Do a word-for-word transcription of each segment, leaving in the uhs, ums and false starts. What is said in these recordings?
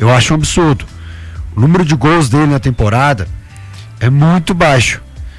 Eu acho um absurdo. O número de gols dele na temporada é muito baixo.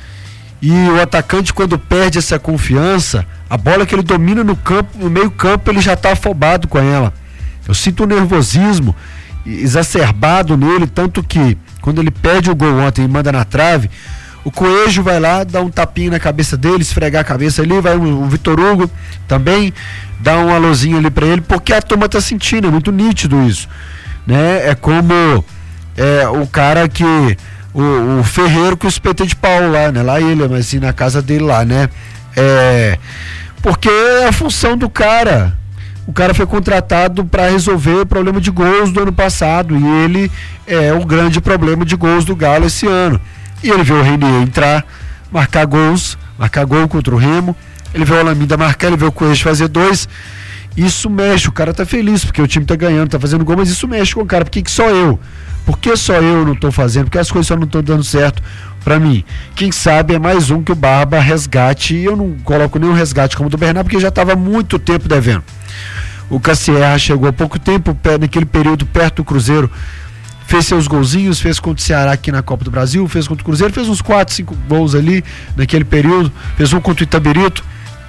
E o atacante, quando perde essa confiança, a bola que ele domina no campo, no meio campo, ele já está afobado com ela. Eu sinto um nervosismo exacerbado nele, tanto que quando ele perde o gol ontem e manda na trave, o Coelho vai lá, dá um tapinha na cabeça dele, esfregar a cabeça ali, vai o, o Vitor Hugo também dá um alôzinho ali pra ele, porque a turma tá sentindo, é muito nítido isso, né? É como é, o cara que o, o ferreiro que o espetei de pau lá, né? Lá ele, mas assim, na casa dele lá, né? É, porque é a função do cara. O cara foi contratado para resolver o problema de gols do ano passado e ele é o grande problema de gols do Galo esse ano. E ele vê o Renier entrar, marcar gols, marcar gol contra o Remo, ele vê o Alameda marcar, ele vê o Coelho fazer dois. Isso mexe, o cara tá feliz porque o time tá ganhando, tá fazendo gol, mas isso mexe com o cara. Por que que só eu? Por que só eu não tô fazendo? Porque as coisas só não estão dando certo pra mim. Quem sabe é mais um que o Barba resgate, e eu não coloco nenhum resgate como o do Bernardo, porque já estava muito tempo devendo. O Cassierra chegou há pouco tempo, naquele período perto do Cruzeiro, fez seus golzinhos, fez contra o Ceará aqui na Copa do Brasil, fez contra o Cruzeiro, fez uns quatro, cinco gols ali naquele período, fez um contra o Itabirito,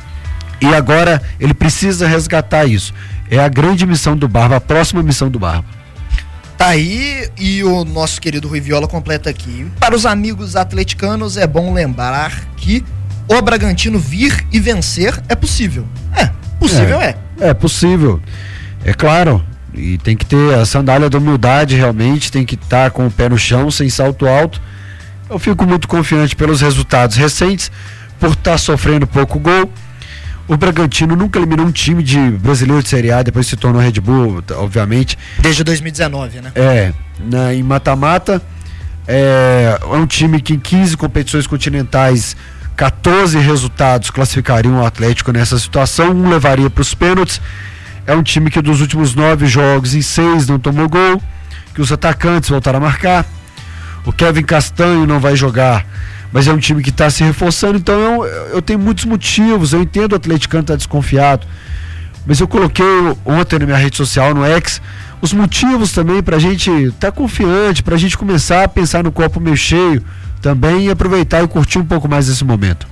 e agora ele precisa resgatar isso. É a grande missão do Barba, a próxima missão do Barba. Tá aí, e o nosso querido Rui Viola completa aqui. Para os amigos atleticanos, é bom lembrar que o Bragantino vir e vencer é possível. É, possível é. É, é possível, é claro. E tem que ter a sandália da humildade realmente, tem que estar com o pé no chão, sem salto alto. Eu fico muito confiante pelos resultados recentes, por estar sofrendo pouco gol. O Bragantino nunca eliminou um time de brasileiro de Série A, depois se tornou Red Bull, obviamente. Desde dois mil e dezenove, né? É, na, em mata-mata, é, é um time que em quinze competições continentais, quatorze resultados classificariam o Atlético nessa situação, um levaria para os pênaltis. É um time que dos últimos nove jogos, em seis não tomou gol, que os atacantes voltaram a marcar. O Kevin Castanho não vai jogar, mas é um time que está se reforçando, então eu, eu tenho muitos motivos, eu entendo o atleticano estar tá desconfiado, mas eu coloquei ontem na minha rede social, no X, os motivos também para a gente estar tá confiante, para a gente começar a pensar no copo meio cheio também e aproveitar e curtir um pouco mais esse momento.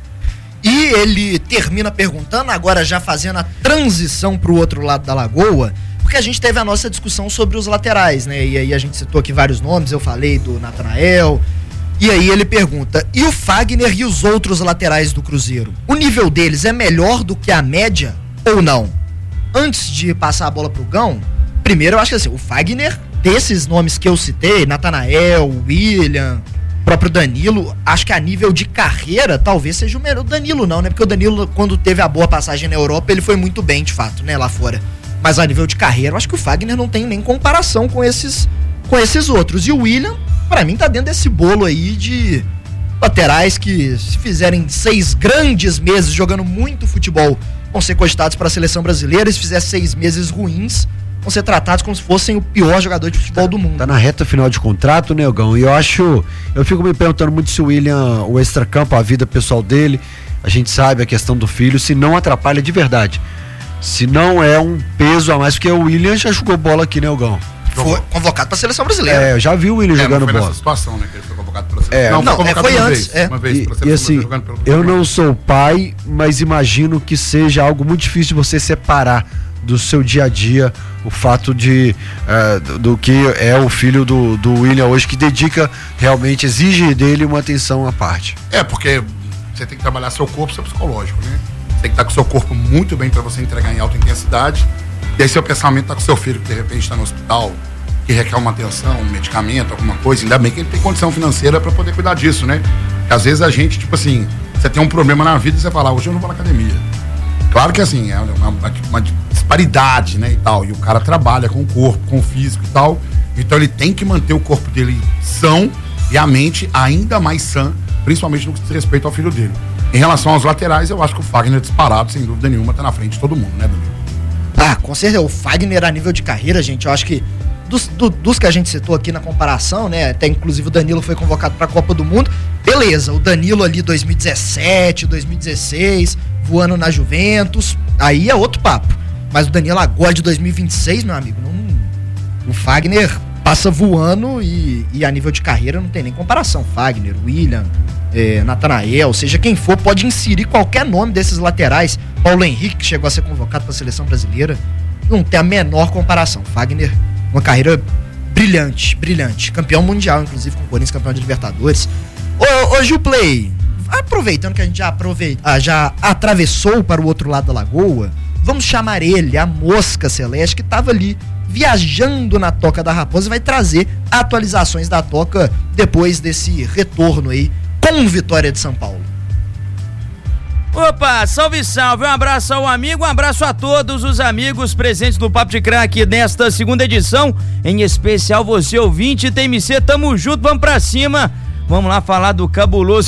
E ele termina perguntando, agora já fazendo a transição para o outro lado da lagoa, porque a gente teve a nossa discussão sobre os laterais, né? E aí a gente citou aqui vários nomes, eu falei do Natanael. E aí ele pergunta, e o Fagner e os outros laterais do Cruzeiro? O nível deles é melhor do que a média ou não? Antes de passar a bola pro Gão, primeiro eu acho que assim, o Fagner, desses nomes que eu citei, Natanael, William, próprio Danilo, acho que a nível de carreira talvez seja o melhor. O Danilo não, né? Porque o Danilo, quando teve a boa passagem na Europa, ele foi muito bem, de fato, né? Lá fora. Mas a nível de carreira, eu acho que o Fagner não tem nem comparação com esses, com esses outros. E o William, pra mim, tá dentro desse bolo aí de laterais que, se fizerem seis grandes meses jogando muito futebol, vão ser cogitados para a seleção brasileira. E se fizer seis meses ruins, vão ser tratados como se fossem o pior jogador de futebol do mundo. Tá na reta final de contrato, né, Gão? E eu acho, eu fico me perguntando muito se o William, o extracampo, a vida pessoal dele, a gente sabe a questão do filho, se não atrapalha de verdade. Se não é um peso a mais, porque o William já jogou bola aqui, né, Gão? Foi convocado para a seleção brasileira. É, eu já vi o William é, jogando não foi bola. Nessa situação, né, que ele foi convocado pela seleção. É, não, não, foi, é, foi antes. Vez, é. Uma vez e, pra e assim, pelo eu não sou pai, mas imagino que seja algo muito difícil de você separar do seu dia a dia o fato de uh, do, do que é o filho do, do William hoje, que dedica, realmente exige dele uma atenção à parte. É, porque você tem que trabalhar seu corpo e seu psicológico, né? Você tem que estar com o seu corpo muito bem para você entregar em alta intensidade, e aí seu pensamento tá com seu filho que de repente está no hospital, que requer uma atenção, um medicamento, alguma coisa, ainda bem que ele tem condição financeira para poder cuidar disso, né? Porque às vezes a gente, tipo assim, você tem um problema na vida e você fala, hoje eu não vou na academia. Claro que assim, é uma, uma, uma disparidade, né, e tal, e o cara trabalha com o corpo, com o físico e tal, então ele tem que manter o corpo dele são e a mente ainda mais sã, principalmente no que diz respeito ao filho dele. Em relação aos laterais, eu acho que o Fagner disparado, sem dúvida nenhuma, tá na frente de todo mundo, né, Danilo? Ah, com certeza, o Fagner a nível de carreira, gente, eu acho que dos, do, dos que a gente citou aqui na comparação, né, até inclusive o Danilo foi convocado pra Copa do Mundo, beleza, o Danilo ali dois mil e dezessete, dois mil e dezesseis, voando na Juventus, aí é outro papo, mas o Danilo agora de dois mil e vinte e seis, meu amigo, não, O Fagner passa voando e, e a nível de carreira não tem nem comparação. Fagner, William, é, Natanael, seja quem for, pode inserir qualquer nome desses laterais. Paulo Henrique, que chegou a ser convocado para a seleção brasileira, não tem a menor comparação. Fagner, uma carreira brilhante, brilhante. Campeão mundial, inclusive, com o Corinthians, campeão de Libertadores. Ô, ô Gilplay, aproveitando que a gente já, aproveita, já atravessou para o outro lado da lagoa, vamos chamar ele, a Mosca Celeste, que estava ali viajando na Toca da Raposa, e vai trazer atualizações da Toca depois desse retorno aí com Vitória de São Paulo. Opa, salve, salve, um abraço ao amigo, um abraço a todos os amigos presentes no Papo de Craque nesta segunda edição, em especial você ouvinte, T M C, tamo junto, vamos pra cima, vamos lá falar do cabuloso,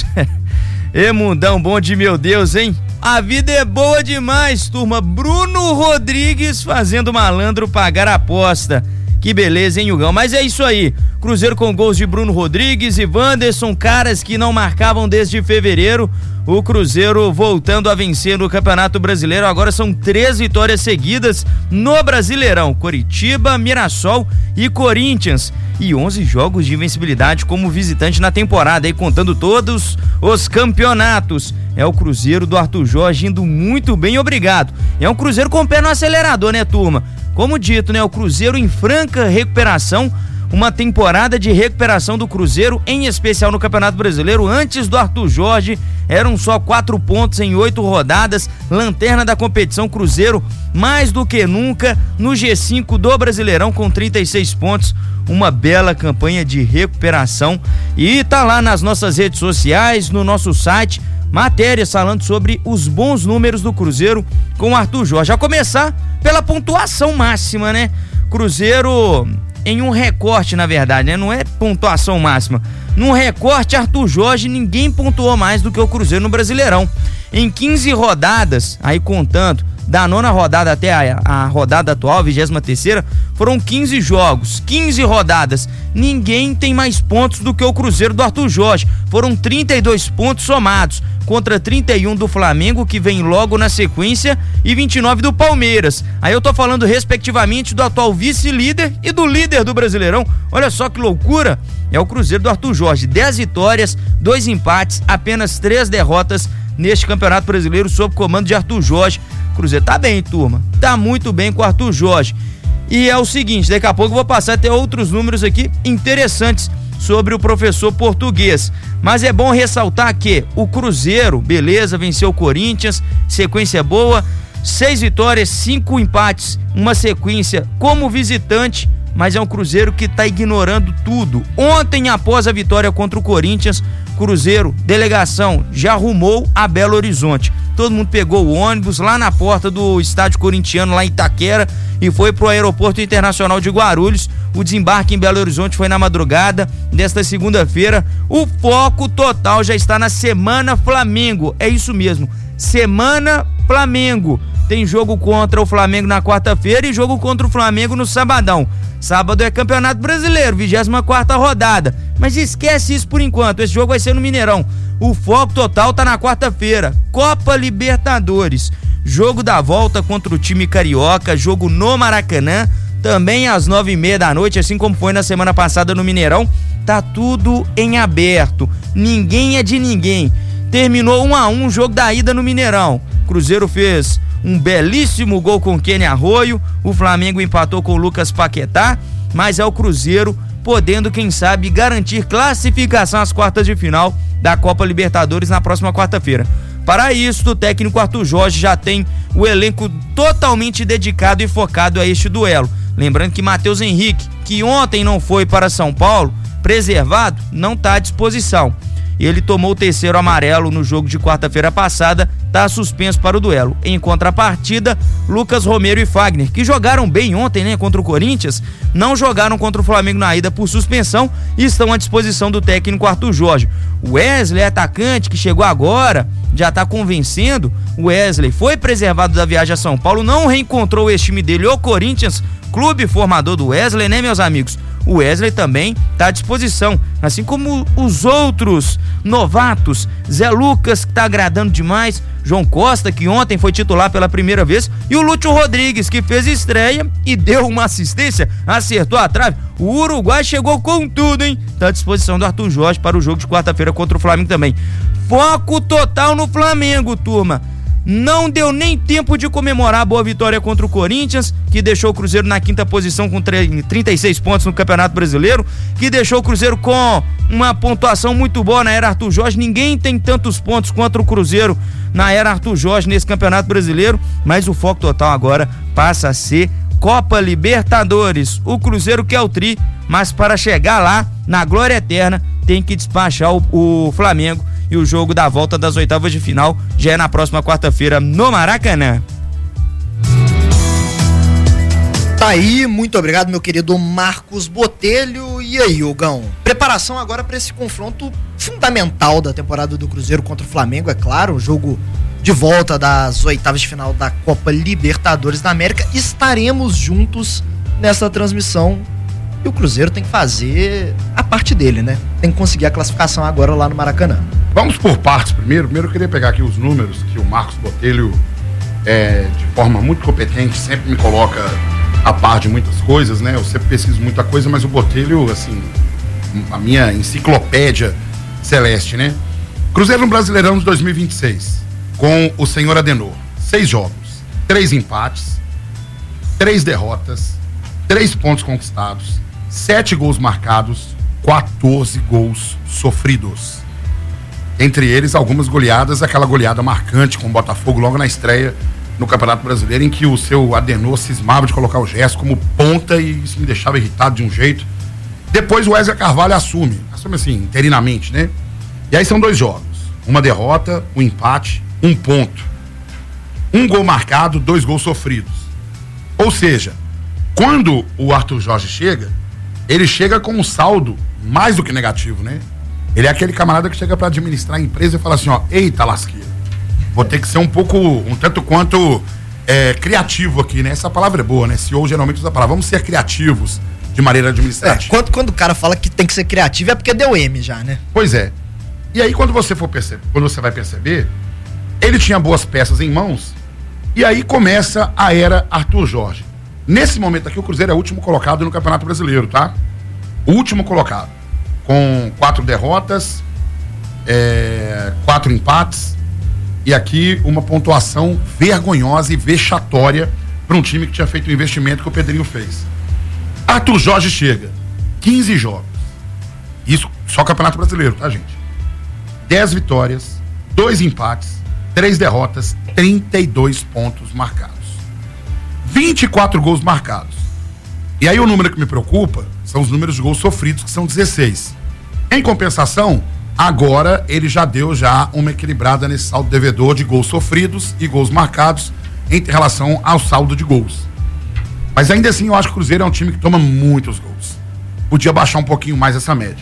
ê mundão bom de meu Deus, hein? A vida é boa demais, turma, Bruno Rodrigues fazendo malandro pagar a aposta. Que beleza, hein, Hugão? Mas é isso aí, Cruzeiro com gols de Bruno Rodrigues e Wanderson, caras que não marcavam desde fevereiro, o Cruzeiro voltando a vencer no Campeonato Brasileiro, agora são três vitórias seguidas no Brasileirão, Coritiba, Mirassol e Corinthians, e onze jogos de invencibilidade como visitante na temporada, aí contando todos os campeonatos. É o Cruzeiro do Arthur Jorge indo muito bem, obrigado. É um Cruzeiro com o pé no acelerador, né, turma? Como dito, né, o Cruzeiro em franca recuperação, uma temporada de recuperação do Cruzeiro, em especial no Campeonato Brasileiro. Antes do Arthur Jorge, eram só quatro pontos em oito rodadas, lanterna da competição, Cruzeiro mais do que nunca no G cinco do Brasileirão com trinta e seis pontos, uma bela campanha de recuperação, e tá lá nas nossas redes sociais, no nosso site, matérias falando sobre os bons números do Cruzeiro com o Arthur Jorge. A começar pela pontuação máxima, né? Cruzeiro em um recorte, na verdade, né? Não é pontuação máxima. Num recorte, Arthur Jorge, ninguém pontuou mais do que o Cruzeiro no Brasileirão. Em quinze rodadas, aí contando, da nona rodada até a, a rodada atual, vigésima terceira, foram quinze jogos, quinze rodadas. Ninguém tem mais pontos do que o Cruzeiro do Arthur Jorge. Foram trinta e dois pontos somados, contra trinta e um do Flamengo, que vem logo na sequência, e vinte e nove do Palmeiras. Aí eu tô falando respectivamente do atual vice-líder e do líder do Brasileirão. Olha só que loucura, é o Cruzeiro do Arthur Jorge. dez vitórias, dois empates, apenas três derrotas neste Campeonato Brasileiro sob comando de Arthur Jorge. O Cruzeiro tá bem, turma, tá muito bem com o Arthur Jorge. E é o seguinte, daqui a pouco eu vou passar até outros números aqui interessantes sobre o professor português, mas é bom ressaltar que o Cruzeiro, beleza, venceu o Corinthians, sequência boa, seis vitórias, cinco empates, uma sequência como visitante, mas é um Cruzeiro que tá ignorando tudo. Ontem, após a vitória contra o Corinthians, Cruzeiro, delegação, já rumou a Belo Horizonte. Todo mundo pegou o ônibus lá na porta do estádio corintiano, lá em Itaquera, e foi pro aeroporto internacional de Guarulhos. O desembarque em Belo Horizonte foi na madrugada desta segunda-feira. O foco total já está na Semana Flamengo. É isso mesmo, Semana Flamengo. Tem jogo contra o Flamengo na quarta-feira e jogo contra o Flamengo no sabadão. Sábado é Campeonato Brasileiro, vigésima quarta rodada. Mas esquece isso por enquanto, esse jogo vai ser no Mineirão. O foco total tá na quarta-feira, Copa Libertadores. Jogo da volta contra o time carioca, jogo no Maracanã, também às nove e meia da noite, assim como foi na semana passada no Mineirão. Tá tudo em aberto, ninguém é de ninguém. Terminou um a um o jogo da ida no Mineirão. Cruzeiro fez um belíssimo gol com Kenny Arroio, o Flamengo empatou com o Lucas Paquetá, mas é o Cruzeiro podendo, quem sabe, garantir classificação às quartas de final da Copa Libertadores na próxima quarta-feira. Para isso, o técnico Arthur Jorge já tem o elenco totalmente dedicado e focado a este duelo. Lembrando que Matheus Henrique, que ontem não foi para São Paulo, preservado, não está à disposição. Ele tomou o terceiro amarelo no jogo de quarta-feira passada, está suspenso para o duelo. Em contrapartida, Lucas Romero e Fagner, que jogaram bem ontem, né, contra o Corinthians, não jogaram contra o Flamengo na ida por suspensão e estão à disposição do técnico Arthur Jorge. O Wesley, atacante, que chegou agora, já está convencendo. O Wesley foi preservado da viagem a São Paulo, não reencontrou o ex-time dele, o Corinthians, clube formador do Wesley, né, meus amigos? o Wesley também está à disposição, assim como os outros novatos, Zé Lucas, que está agradando demais, João Costa, que ontem foi titular pela primeira vez, e o Lúcio Rodrigues, que fez estreia e deu uma assistência, acertou a trave. O Uruguai chegou com tudo, hein? Está à disposição do Arthur Jorge para o jogo de quarta-feira contra o Flamengo também. Foco total no Flamengo, turma. Não deu nem tempo de comemorar a boa vitória contra o Corinthians, que deixou o Cruzeiro na quinta posição com trinta e seis pontos no Campeonato Brasileiro, que deixou o Cruzeiro com uma pontuação muito boa na era Arthur Jorge. Ninguém tem tantos pontos contra o Cruzeiro na era Arthur Jorge nesse Campeonato Brasileiro, mas o foco total agora passa a ser Copa Libertadores. O Cruzeiro quer o tri, mas para chegar lá, na glória eterna, tem que despachar o, o Flamengo. E o jogo da volta das oitavas de final já é na próxima quarta-feira no Maracanã. Tá aí, muito obrigado, meu querido Marcos Botelho. E aí, Hugão? Preparação agora para esse confronto fundamental da temporada do Cruzeiro contra o Flamengo, é claro, o jogo de volta das oitavas de final da Copa Libertadores da América. Estaremos juntos nessa transmissão. E o Cruzeiro tem que fazer a parte dele, né? Tem que conseguir a classificação agora lá no Maracanã. Vamos por partes primeiro. Primeiro eu queria pegar aqui os números que o Marcos Botelho, é, de forma muito competente, sempre me coloca a par de muitas coisas, né? Eu sempre pesquiso muita coisa, mas o Botelho, assim, a minha enciclopédia celeste, né? Cruzeiro no Brasileirão de dois mil e vinte e seis, com o senhor Adenor. Seis jogos, três empates, três derrotas, três pontos conquistados, sete gols marcados, quatorze gols sofridos. Entre eles, algumas goleadas, aquela goleada marcante com o Botafogo logo na estreia no Campeonato Brasileiro, em que o seu Adenor cismava de colocar o Gerson como ponta e isso me deixava irritado de um jeito. Depois o Wesley Carvalho assume, assume assim, interinamente, né? E aí são dois jogos, uma derrota, um empate, um ponto. Um gol marcado, dois gols sofridos. Ou seja, quando o Arthur Jorge chega, ele chega com um saldo mais do que negativo, né? Ele é aquele camarada que chega para administrar a empresa e fala assim, ó, eita lasqueira, vou ter que ser um pouco, um tanto quanto é, criativo aqui, né? Essa palavra é boa, né? C E O geralmente usa a palavra, vamos ser criativos de maneira administrativa. É, quando, quando o cara fala que tem que ser criativo é porque deu M já, né? Pois é. E aí quando você for perceber, quando você vai perceber, ele tinha boas peças em mãos e aí começa a era Arthur Jorge. Nesse momento aqui, o Cruzeiro é o último colocado no Campeonato Brasileiro, tá? O último colocado. Com quatro derrotas, é, quatro empates e aqui uma pontuação vergonhosa e vexatória para um time que tinha feito o investimento que o Pedrinho fez. Arthur Jorge chega, quinze jogos. Isso só Campeonato Brasileiro, tá, gente? dez vitórias, dois empates, três derrotas, trinta e dois pontos marcados. vinte e quatro gols marcados. E aí o número que me preocupa são os números de gols sofridos, que são dezesseis. Em compensação, agora ele já deu já uma equilibrada nesse saldo devedor de gols sofridos e gols marcados em relação ao saldo de gols. Mas ainda assim eu acho que o Cruzeiro é um time que toma muitos gols. Podia baixar um pouquinho mais essa média.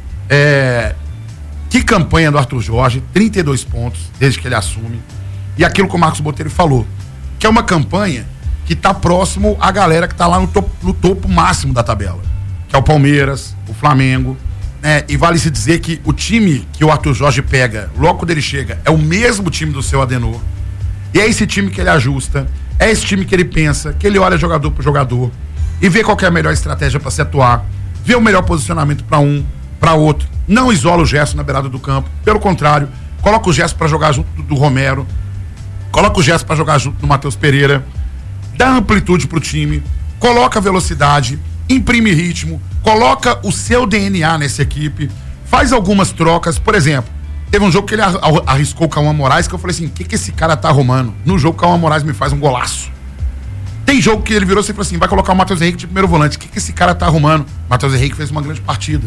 É... Que campanha do Arthur Jorge, trinta e dois pontos desde que ele assume. E aquilo que o Marcos Botelho falou, que é uma campanha que está próximo à galera que está lá no topo, no topo máximo da tabela, que é o Palmeiras, o Flamengo, né? E vale se dizer que o time que o Arthur Jorge pega logo quando ele chega é o mesmo time do seu Adenor, e é esse time que ele ajusta, é esse time que ele pensa, que ele olha jogador por jogador e vê qual que é a melhor estratégia para se atuar, vê o melhor posicionamento para um, para outro, não isola o Gerson na beirada do campo, pelo contrário, coloca o Gerson para jogar junto do, do Romero, coloca o Gerson para jogar junto do Matheus Pereira, dá amplitude pro time, coloca velocidade, imprime ritmo, coloca o seu D N A nessa equipe, faz algumas trocas. Por exemplo, teve um jogo que ele arriscou o Cauã Moraes, que eu falei assim, o que que esse cara tá arrumando? No jogo, o Cauã Moraes me faz um golaço. Tem jogo que ele virou e falou assim, vai colocar o Matheus Henrique de primeiro volante, o que que esse cara tá arrumando? Matheus Henrique fez uma grande partida.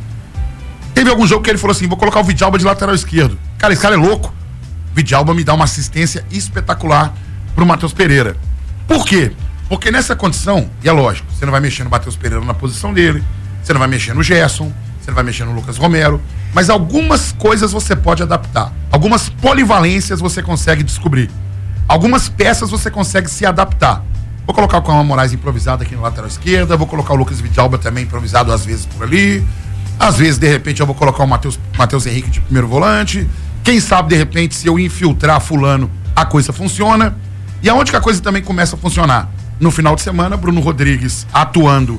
Teve algum jogo que ele falou assim, vou colocar o Vidalba de lateral esquerdo. Cara, esse cara é louco. Vidalba me dá uma assistência espetacular pro Matheus Pereira. Por quê? Porque nessa condição, e é lógico, você não vai mexer no Matheus Pereira na posição dele, você não vai mexer no Gerson, você não vai mexer no Lucas Romero, mas algumas coisas você pode adaptar. Algumas polivalências você consegue descobrir. Algumas peças você consegue se adaptar. Vou colocar o Cauã Moraes improvisado aqui na lateral esquerda, vou colocar o Lucas Vidalba também improvisado às vezes por ali. Às vezes, de repente, eu vou colocar o Matheus, Matheus Henrique de primeiro volante. Quem sabe, de repente, se eu infiltrar fulano, a coisa funciona. E aonde que a coisa também começa a funcionar? No final de semana, Bruno Rodrigues atuando,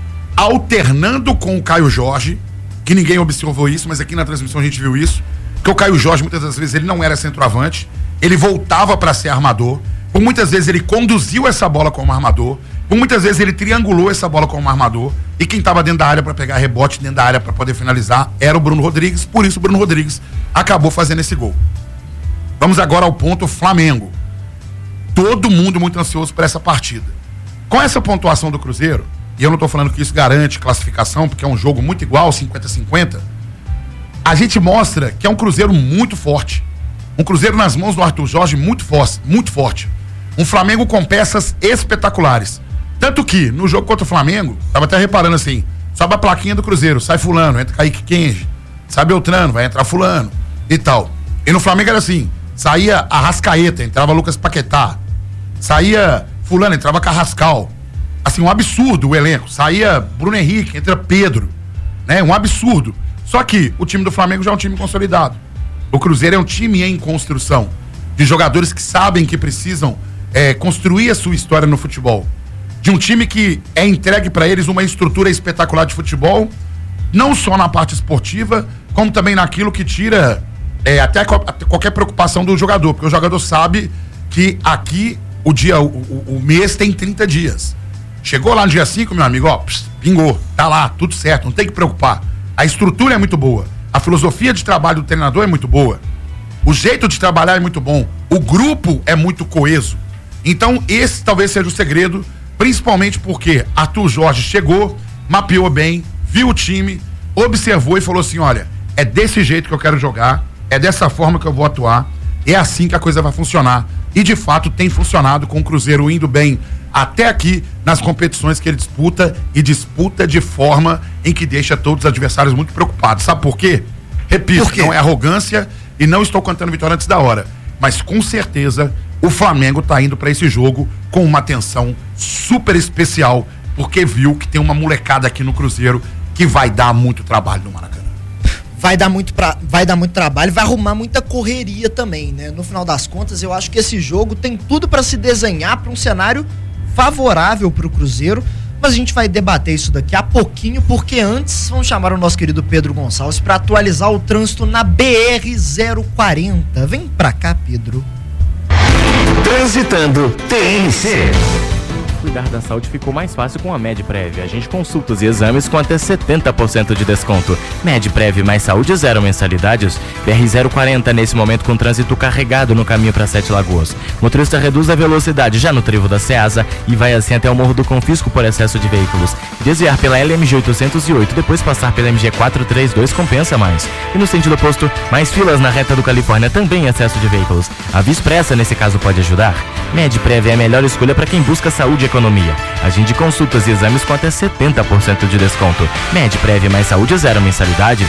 alternando com o Caio Jorge, que ninguém observou isso, mas aqui na transmissão a gente viu isso, que o Caio Jorge, muitas das vezes, ele não era centroavante, ele voltava para ser armador, por muitas vezes ele conduziu essa bola como armador, por muitas vezes ele triangulou essa bola como armador, e quem estava dentro da área para pegar rebote, dentro da área para poder finalizar, era o Bruno Rodrigues, por isso o Bruno Rodrigues acabou fazendo esse gol. Vamos agora ao ponto Flamengo. Todo mundo muito ansioso por essa partida. Com essa pontuação do Cruzeiro, e eu não estou falando que isso garante classificação, porque é um jogo muito igual, cinquenta a cinquenta, a gente mostra que é um Cruzeiro muito forte. Um Cruzeiro nas mãos do Arthur Jorge muito forte, muito forte. Um Flamengo com peças espetaculares. Tanto que, no jogo contra o Flamengo, tava até reparando assim, sobe a plaquinha do Cruzeiro, sai fulano, entra Kaique Kenji, sai Beltrano, vai entrar fulano e tal. E no Flamengo era assim, saía Arrascaeta, entrava Lucas Paquetá, saía fulano, entrava Carrascal. Assim, um absurdo o elenco. Saía Bruno Henrique, entra Pedro, né? Um absurdo. Só que o time do Flamengo já é um time consolidado. O Cruzeiro é um time em construção, de jogadores que sabem que precisam é, construir a sua história no futebol. De um time que é entregue para eles uma estrutura espetacular de futebol, não só na parte esportiva, como também naquilo que tira é, até co- qualquer preocupação do jogador, porque o jogador sabe que aqui o dia, o, o, o mês tem trinta dias. Chegou lá no dia cinco, meu amigo, ó, pss, pingou, tá lá, tudo certo, não tem que preocupar. A estrutura é muito boa, a filosofia de trabalho do treinador é muito boa, o jeito de trabalhar é muito bom, o grupo é muito coeso. Então esse talvez seja o segredo, principalmente porque Arthur Jorge chegou, mapeou bem, viu o time, observou e falou assim, olha, é desse jeito que eu quero jogar, é dessa forma que eu vou atuar, é assim que a coisa vai funcionar. E de fato tem funcionado, com o Cruzeiro indo bem até aqui nas competições que ele disputa, e disputa de forma em que deixa todos os adversários muito preocupados. Sabe por quê? Repito, por quê? Não é arrogância e não estou cantando vitória antes da hora, mas com certeza o Flamengo está indo para esse jogo com uma atenção super especial, porque viu que tem uma molecada aqui no Cruzeiro que vai dar muito trabalho no Maracanã. Vai dar muito, pra, vai dar muito trabalho, vai arrumar muita correria também, né? No final das contas, eu acho que esse jogo tem tudo para se desenhar para um cenário favorável para o Cruzeiro, mas a gente vai debater isso daqui a pouquinho, porque antes vamos chamar o nosso querido Pedro Gonçalves para atualizar o trânsito na B R zero quarenta. Vem pra cá, Pedro. Transitando T N C. Cuidar da saúde ficou mais fácil com a Medprev. A gente consultas e exames com até setenta por cento de desconto. Medprev mais saúde, zero mensalidades. B R zero quarenta nesse momento com trânsito carregado no caminho para Sete Lagoas. Motorista reduz a velocidade já no trevo da Ceasa e vai assim até o Morro do Confisco por excesso de veículos. Desviar pela L M G oitocentos e oito, depois passar pela M G quatrocentos e trinta e dois compensa mais. E no sentido oposto, mais filas na reta do Califórnia, também excesso de veículos. A Via Expressa nesse caso pode ajudar. Medprev é a melhor escolha para quem busca saúde e economia. Agende consultas e exames com até setenta por cento de desconto. Medprev mais saúde, zero mensalidades.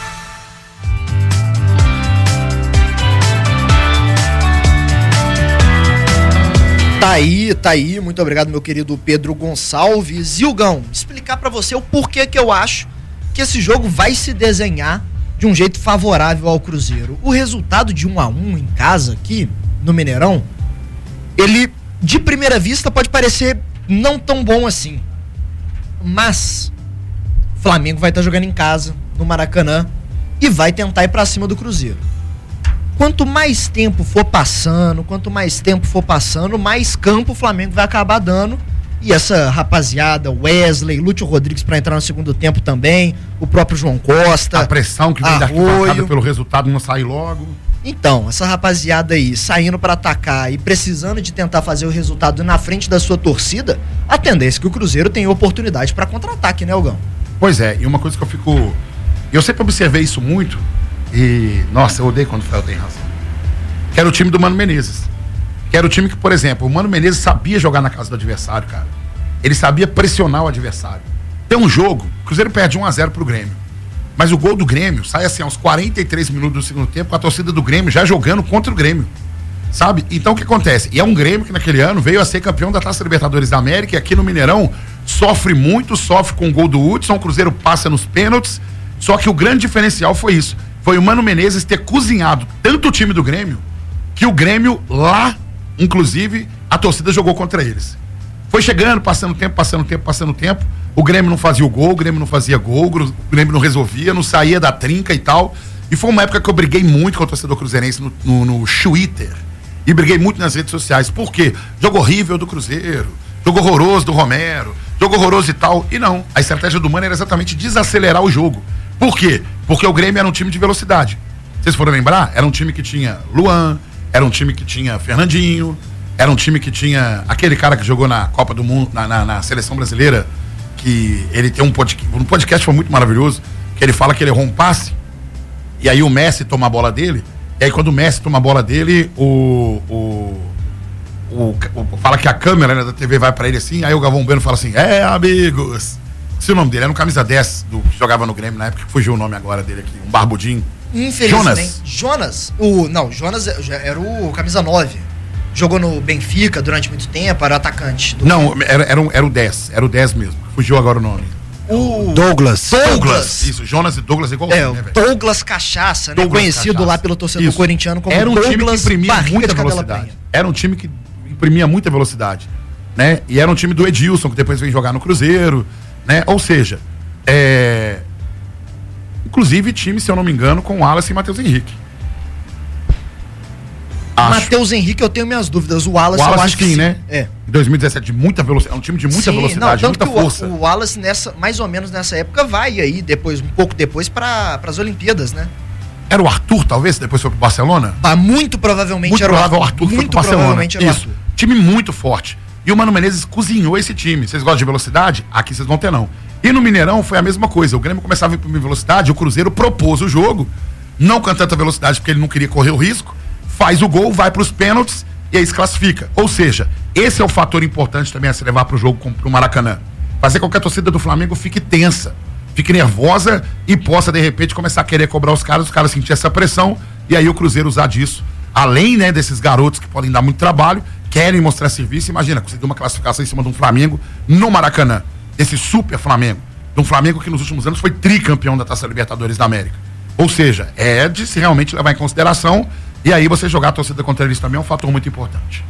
Tá aí, tá aí. Muito obrigado, meu querido Pedro Gonçalves. Zilgão, explicar pra você o porquê que eu acho que esse jogo vai se desenhar de um jeito favorável ao Cruzeiro. O resultado de um a um em casa aqui, no Mineirão, ele, de primeira vista, pode parecer não tão bom assim. Mas o Flamengo vai estar jogando em casa, no Maracanã, e vai tentar ir pra cima do Cruzeiro. Quanto mais tempo for passando, quanto mais tempo for passando, mais campo o Flamengo vai acabar dando. E essa rapaziada, Wesley, Lúcio Rodrigues para entrar no segundo tempo também, o próprio João Costa. A pressão que vem daqui marcada pelo resultado não sair logo. Então, essa rapaziada aí, saindo para atacar e precisando de tentar fazer o resultado na frente da sua torcida, a tendência é que o Cruzeiro tenha oportunidade para contra-ataque, né, Elgão? Pois é, e uma coisa que eu fico... Eu sempre observei isso muito, e, nossa, eu odeio quando o Fel tem razão. Que era o time do Mano Menezes. Que era o time que, por exemplo, o Mano Menezes sabia jogar na casa do adversário, cara. Ele sabia pressionar o adversário. Tem um jogo, o Cruzeiro perde um a zero pro Grêmio. Mas o gol do Grêmio sai assim aos quarenta e três minutos do segundo tempo, com a torcida do Grêmio já jogando contra o Grêmio. sabe? Então o que acontece? E é um Grêmio que naquele ano veio a ser campeão da Taça Libertadores da América e aqui no Mineirão sofre muito, sofre com o gol do Hudson, o Cruzeiro passa nos pênaltis, só que o grande diferencial foi isso, foi o Mano Menezes ter cozinhado tanto o time do Grêmio, que o Grêmio lá, inclusive, a torcida jogou contra eles. Foi chegando, passando tempo, passando tempo, passando tempo, o Grêmio não fazia o gol, o Grêmio não fazia gol, o Grêmio não resolvia, não saía da trinca e tal, e foi uma época que eu briguei muito com o torcedor cruzeirense no, no, no Twitter, e briguei muito nas redes sociais, por quê? Jogo horrível do Cruzeiro, jogo horroroso do Romero, jogo horroroso e tal, e não, a estratégia do Mano era exatamente desacelerar o jogo. Por quê? Porque o Grêmio era um time de velocidade. Vocês foram lembrar? Era um time que tinha Luan, era um time que tinha Fernandinho, era um time que tinha aquele cara que jogou na Copa do Mundo, na, na, na Seleção Brasileira, que ele tem um podcast, um podcast foi muito maravilhoso, que ele fala que ele errou um passe, e aí o Messi toma a bola dele, e aí quando o Messi toma a bola dele, o... o O, o, fala que a câmera, né, da T V vai pra ele assim, aí o Galvão Bueno fala assim, é, amigos. Se o nome dele era um camisa dez, do, que jogava no Grêmio na época, que fugiu o nome agora dele aqui, um barbudinho. Infelizmente. Jonas. Jonas, o, não, Jonas era o camisa nove. Jogou no Benfica durante muito tempo, era atacante. Do... Não, era, era, um, era o dez, era o dez mesmo. Fugiu agora o nome. O Douglas. Douglas. Douglas. Isso, Jonas e Douglas igual. É, né, Douglas Cachaça, né? Douglas Conhecido Cachaça. lá pelo torcedor Isso. corintiano como era um Douglas time que imprimia Barriga muita de Canela velocidade. Prenha. Era um time que imprimia muita velocidade, né? E era um time do Edilson, que depois veio jogar no Cruzeiro, né? Ou seja, é... inclusive time, se eu não me engano, com o Wallace e Matheus Henrique. Matheus Henrique, eu tenho minhas dúvidas. O Wallace, o Wallace eu acho sim, que sim, né? É. Em dois mil e dezessete, de muita velocidade, é um time de muita sim, velocidade, não, muita tanto que força. O, o Wallace, nessa, mais ou menos nessa época, vai aí, depois, um pouco depois, para as Olimpíadas, né? Era o Arthur, talvez, depois foi pro Barcelona? Ah, muito provavelmente muito era o Arthur. Arthur. Arthur Muito foi pro provavelmente era o Isso. Arthur. Time muito forte. E o Mano Menezes cozinhou esse time. Vocês gostam de velocidade? Aqui vocês vão ter não. E no Mineirão foi a mesma coisa. O Grêmio começava a imprimir velocidade, o Cruzeiro propôs o jogo, não com tanta velocidade porque ele não queria correr o risco, faz o gol, vai pros pênaltis e aí se classifica. Ou seja, esse é o fator importante também a se levar pro jogo com, pro Maracanã. Fazer com que a torcida do Flamengo fique tensa, fique nervosa e possa de repente começar a querer cobrar os caras, os caras sentir essa pressão e aí o Cruzeiro usar disso. Além, né, desses garotos que podem dar muito trabalho, querem mostrar serviço, imagina, conseguir uma classificação em cima de um Flamengo no Maracanã, esse super Flamengo, de um Flamengo que nos últimos anos foi tricampeão da Taça Libertadores da América. Ou seja, é de se realmente levar em consideração, e aí você jogar a torcida contra eles também é um fator muito importante.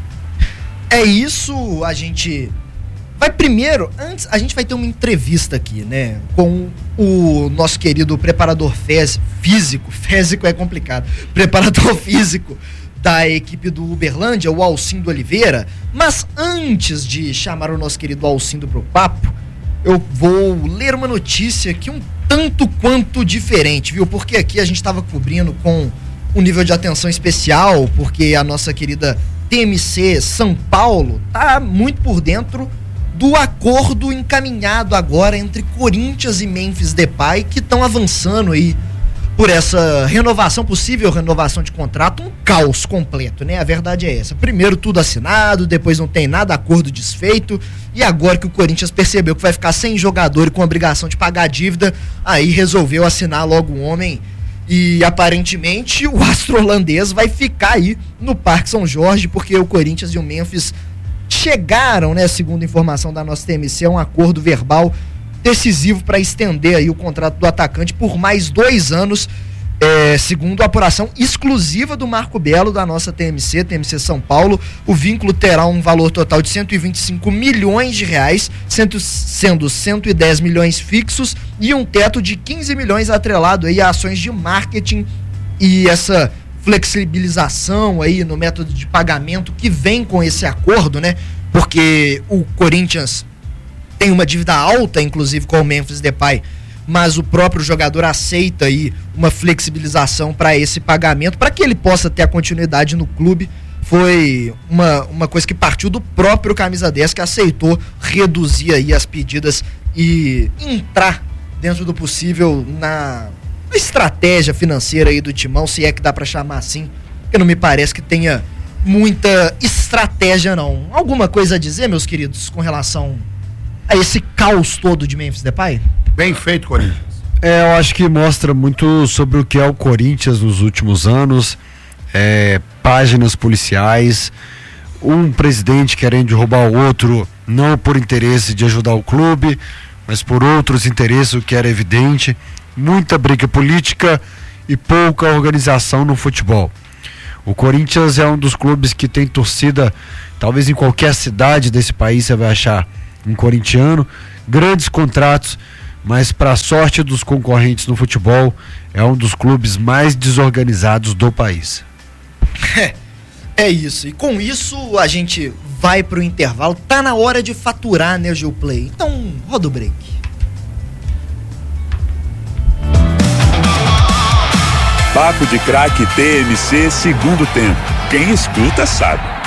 É isso, a gente vai primeiro, antes, a gente vai ter uma entrevista aqui, né, com o nosso querido preparador fez, físico, físico é complicado, preparador físico da equipe do Uberlândia, o Alcindo Oliveira, mas antes de chamar o nosso querido Alcindo pro papo, eu vou ler uma notícia aqui um tanto quanto diferente, viu, porque aqui a gente estava cobrindo com um nível de atenção especial, porque a nossa querida T M C São Paulo tá muito por dentro do acordo encaminhado agora entre Corinthians e Memphis Depay, que estão avançando aí por essa renovação, possível renovação de contrato, um caos completo, né? A verdade é essa. Primeiro tudo assinado, depois não tem nada, acordo desfeito, e agora que o Corinthians percebeu que vai ficar sem jogador e com obrigação de pagar a dívida, aí resolveu assinar logo um homem. E aparentemente o astro holandês vai ficar aí no Parque São Jorge, porque o Corinthians e o Memphis chegaram, né, segundo informação da nossa T M C, a um acordo verbal decisivo para estender aí o contrato do atacante por mais dois anos, é, segundo a apuração exclusiva do Marco Belo da nossa T M C, T M C São Paulo. O vínculo terá um valor total de cento e vinte e cinco milhões de reais, sendo cento e dez milhões fixos e um teto de quinze milhões atrelado aí a ações de marketing e essa flexibilização aí no método de pagamento que vem com esse acordo, né? Porque o Corinthians tem uma dívida alta, inclusive com o Memphis Depay, mas o próprio jogador aceita aí uma flexibilização para esse pagamento, para que ele possa ter a continuidade no clube. Foi uma, uma coisa que partiu do próprio Camisa dez, que aceitou reduzir aí as pedidas e entrar dentro do possível na estratégia financeira aí do Timão, se é que dá para chamar assim, porque não me parece que tenha muita estratégia não. Alguma coisa a dizer, meus queridos, com relação a esse caos todo de Memphis Depay? Bem feito, Corinthians. É, eu acho que mostra muito sobre o que é o Corinthians nos últimos anos. É, páginas policiais, um presidente querendo roubar o outro, não por interesse de ajudar o clube, mas por outros interesses, o que era evidente, muita briga política e pouca organização no futebol. O Corinthians é um dos clubes que tem torcida, talvez em qualquer cidade desse país você vai achar um corintiano, grandes contratos, mas para a sorte dos concorrentes no futebol, é um dos clubes mais desorganizados do país. É, é isso. E com isso a gente vai pro intervalo. Tá na hora de faturar, né, Gilplay? Então, roda o break. Papo de Craque T M C segundo tempo. Quem escuta sabe.